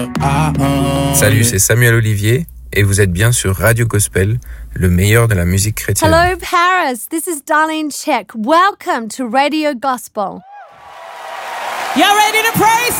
Salut, c'est Samuel Olivier et vous êtes bien sur Radio Gospel, le meilleur de la musique chrétienne. Hello Paris, this is Darlene Check. Welcome to Radio Gospel. Y'all ready to praise